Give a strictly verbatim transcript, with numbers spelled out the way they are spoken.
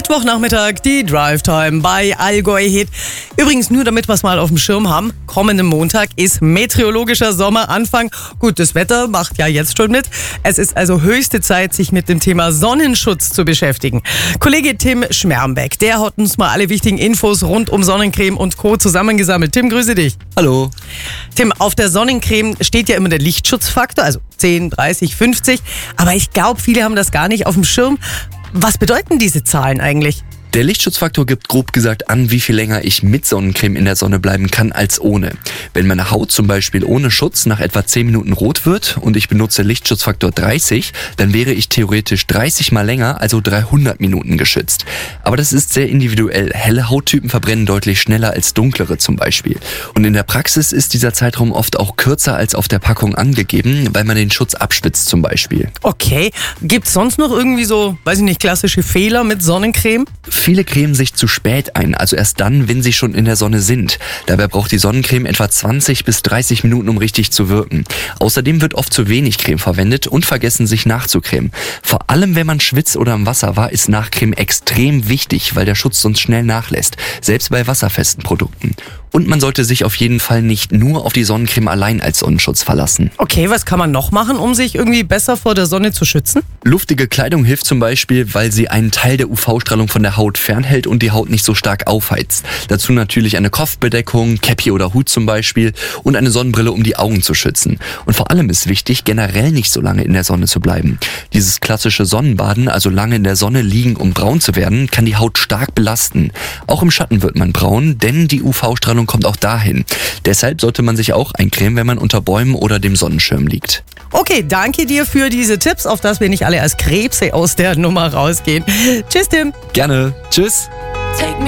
Mittwochnachmittag, die Drive Time bei Allgäu Hit. Übrigens, nur damit wir es mal auf dem Schirm haben, kommenden Montag ist meteorologischer Sommeranfang. Gut, das Wetter macht ja jetzt schon mit. Es ist also höchste Zeit, sich mit dem Thema Sonnenschutz zu beschäftigen. Kollege Tim Schmermbeck, der hat uns mal alle wichtigen Infos rund um Sonnencreme und Co. zusammengesammelt. Tim, grüße dich. Hallo. Tim, auf der Sonnencreme steht ja immer der Lichtschutzfaktor, also zehn, dreißig, fünfzig. Aber ich glaube, viele haben das gar nicht auf dem Schirm. Was bedeuten diese Zahlen eigentlich? Der Lichtschutzfaktor gibt grob gesagt an, wie viel länger ich mit Sonnencreme in der Sonne bleiben kann als ohne. Wenn meine Haut zum Beispiel ohne Schutz nach etwa zehn Minuten rot wird und ich benutze Lichtschutzfaktor dreißig, dann wäre ich theoretisch dreißig mal länger, also dreihundert Minuten geschützt. Aber das ist sehr individuell. Helle Hauttypen verbrennen deutlich schneller als dunklere zum Beispiel. Und in der Praxis ist dieser Zeitraum oft auch kürzer als auf der Packung angegeben, weil man den Schutz abspitzt zum Beispiel. Okay, gibt's sonst noch irgendwie so, weiß ich nicht, klassische Fehler mit Sonnencreme? Viele cremen sich zu spät ein, also erst dann, wenn sie schon in der Sonne sind. Dabei braucht die Sonnencreme etwa zwanzig bis dreißig Minuten, um richtig zu wirken. Außerdem wird oft zu wenig Creme verwendet und vergessen, sich nachzucremen. Vor allem, wenn man schwitzt oder im Wasser war, ist Nachcremen extrem wichtig, weil der Schutz sonst schnell nachlässt, selbst bei wasserfesten Produkten. Und man sollte sich auf jeden Fall nicht nur auf die Sonnencreme allein als Sonnenschutz verlassen. Okay, was kann man noch machen, um sich irgendwie besser vor der Sonne zu schützen? Luftige Kleidung hilft zum Beispiel, weil sie einen Teil der U V-Strahlung von der Haut fernhält und die Haut nicht so stark aufheizt. Dazu natürlich eine Kopfbedeckung, Käppi oder Hut zum Beispiel und eine Sonnenbrille, um die Augen zu schützen. Und vor allem ist wichtig, generell nicht so lange in der Sonne zu bleiben. Dieses klassische Sonnenbaden, also lange in der Sonne liegen, um braun zu werden, kann die Haut stark belasten. Auch im Schatten wird man braun, denn die U V-Strahlung kommt auch dahin. Deshalb sollte man sich auch eincremen, wenn man unter Bäumen oder dem Sonnenschirm liegt. Okay, danke dir für diese Tipps, auf dass wir nicht alle als Krebse aus der Nummer rausgehen. Tschüss, Tim. Gerne. Tschüss.